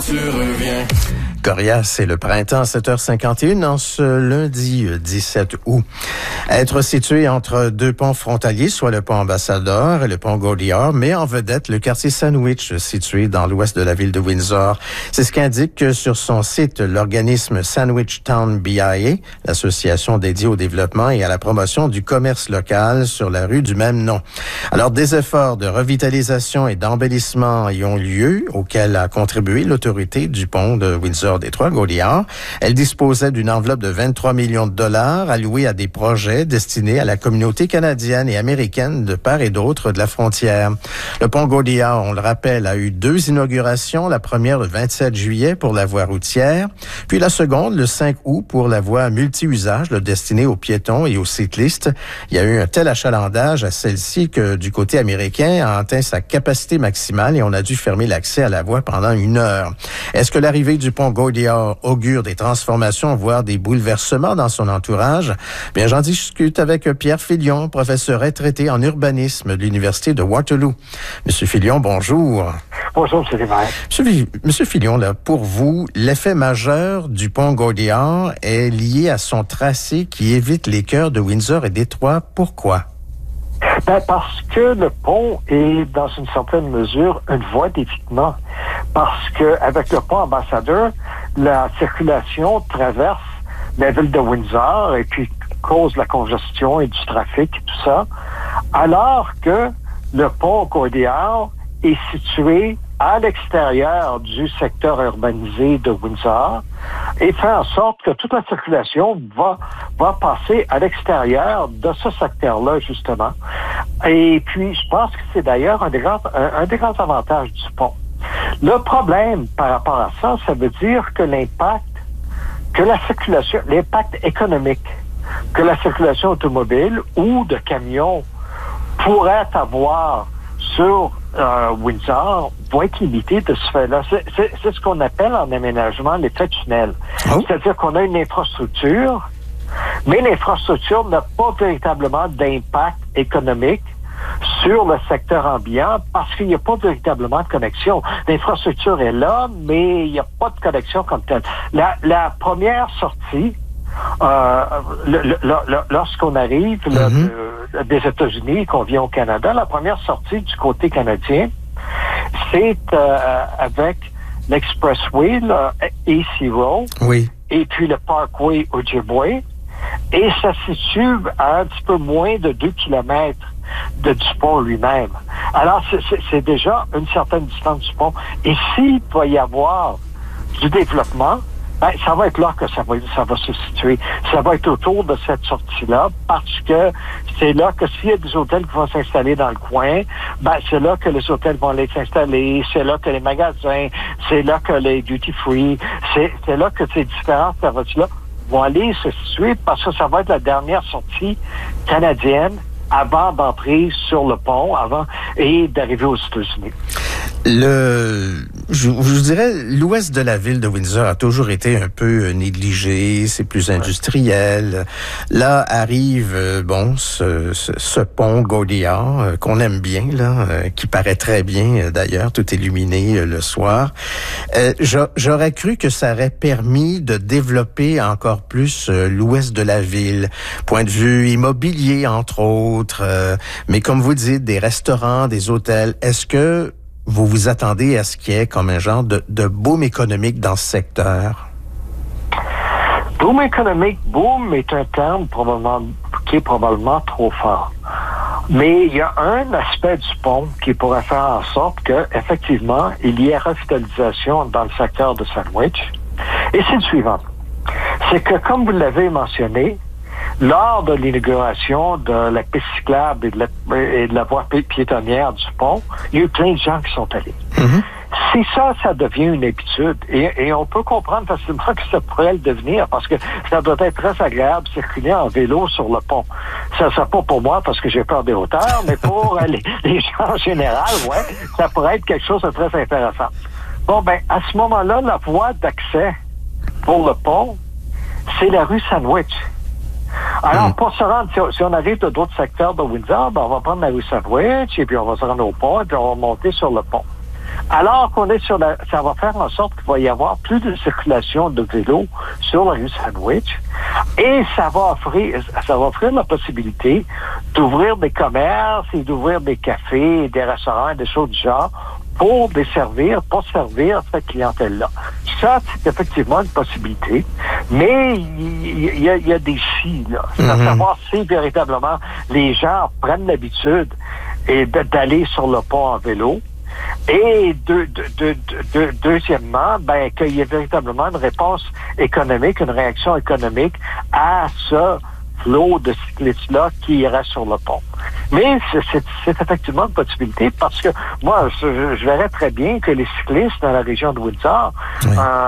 tu reviens. Coria, c'est le printemps, 7h51, en ce lundi 17 août. Être situé entre deux ponts frontaliers, soit le pont Ambassador et le pont Gaudiard, met en vedette le quartier Sandwich, situé dans l'ouest de la ville de Windsor. C'est ce qu'indique sur son site l'organisme Sandwich Town BIA, l'association dédiée au développement et à la promotion du commerce local sur la rue du même nom. Alors, des efforts de revitalisation et d'embellissement y ont lieu, auxquels a contribué l'autorité du pont de Windsor Détroit, Gaudiard. Elle disposait d'une enveloppe de 23 millions de dollars allouée à des projets destinés à la communauté canadienne et américaine de part et d'autre de la frontière. Le pont Gaudiard, on le rappelle, a eu 2 inaugurations. La première le 27 juillet pour la voie routière, puis la seconde le 5 août pour la voie multi-usage destinée aux piétons et aux cyclistes. Il y a eu un tel achalandage à celle-ci que du côté américain a atteint sa capacité maximale et on a dû fermer l'accès à la voie pendant 1 heure. Est-ce que l'arrivée du pont Gaudiard augure des transformations, voire des bouleversements dans son entourage? Bien, j'en discute avec Pierre Filion, professeur retraité en urbanisme de l'Université de Waterloo. Monsieur Filion, bonjour. Bonjour, M. Desmarais. Monsieur Filion, là, pour vous, l'effet majeur du pont Gaudiard est lié à son tracé qui évite les cœurs de Windsor et Détroit. Pourquoi? Parce que le pont est, dans une certaine mesure, une voie d'évitement. Parce que avec le pont Ambassador, la circulation traverse la ville de Windsor et puis cause la congestion et du trafic et tout ça, alors que le pont Gaudiard est situé à l'extérieur du secteur urbanisé de Windsor et fait en sorte que toute la circulation va passer à l'extérieur de ce secteur-là, justement. Et puis, je pense que c'est d'ailleurs un des grands avantages du pont. Le problème par rapport à ça, ça veut dire que l'impact économique que la circulation automobile ou de camions pourrait avoir sur Windsor va être limité de ce fait-là. C'est ce qu'on appelle en aménagement l'effet tunnel. Oh. C'est-à-dire qu'on a une infrastructure, mais l'infrastructure n'a pas véritablement d'impact économique sur le secteur ambiant parce qu'il n'y a pas véritablement de connexion. L'infrastructure est là, mais il n'y a pas de connexion comme telle. La première sortie, lorsqu'on arrive des États-Unis et qu'on vient au Canada, la première sortie du côté canadien, c'est avec l'Expressway, le AC Road, et puis le Parkway Ojibwe, et ça se situe à un petit peu moins de 2 kilomètres du pont lui-même. Alors, c'est déjà une certaine distance du pont. Et s'il va y avoir du développement, ça va être là que ça va se situer. Ça va être autour de cette sortie-là parce que c'est là que s'il y a des hôtels qui vont s'installer dans le coin, c'est là que les hôtels vont aller s'installer, c'est là que les magasins, c'est là que les duty-free, c'est là que ces différentes services-là vont aller se situer parce que ça va être la dernière sortie canadienne avant d'entrer sur le pont, et d'arriver aux États-Unis. Je dirais, l'ouest de la ville de Windsor a toujours été un peu négligé, c'est plus industriel. Là arrive, ce pont Gaudiard, qu'on aime bien, là, qui paraît très bien, d'ailleurs, tout illuminé le soir. J'aurais cru que ça aurait permis de développer encore plus l'ouest de la ville, point de vue immobilier, entre autres, mais comme vous dites, des restaurants, des hôtels. Est-ce que vous vous attendez à ce qu'il y ait comme un genre de boom économique dans ce secteur? Boom économique, boom est un terme qui est probablement trop fort. Mais il y a un aspect du pont qui pourrait faire en sorte qu'effectivement, il y ait revitalisation dans le secteur de Sandwich. Et c'est le suivant. C'est que, comme vous l'avez mentionné, lors de l'inauguration de la piste cyclable et de la voie piétonnière du pont, il y a eu plein de gens qui sont allés. Mm-hmm. Si ça devient une habitude, et on peut comprendre facilement que ça pourrait le devenir, parce que ça doit être très agréable de circuler en vélo sur le pont. Ça sera pas pour moi parce que j'ai peur des hauteurs, mais pour les gens en général, ça pourrait être quelque chose de très intéressant. Bon, à ce moment-là, la voie d'accès pour le pont, c'est la rue Sandwich. Alors, pour se rendre, si on arrive de d'autres secteurs de Windsor, on va prendre la rue Sandwich, et puis on va se rendre au pont, et puis on va monter sur le pont. Alors qu'on est ça va faire en sorte qu'il va y avoir plus de circulation de vélos sur la rue Sandwich et ça va offrir la possibilité d'ouvrir des commerces et d'ouvrir des cafés, des restaurants, des choses du genre pour servir cette clientèle-là. Ça, c'est effectivement une possibilité, mais il y a des si, là. À savoir si véritablement les gens prennent l'habitude d'aller sur le pont en vélo. Et deuxièmement, qu'il y ait véritablement une réponse économique, une réaction économique à ce flot de cyclistes-là qui iraient sur le pont. Mais c'est effectivement une possibilité parce que moi, je verrais très bien que les cyclistes dans la région de Windsor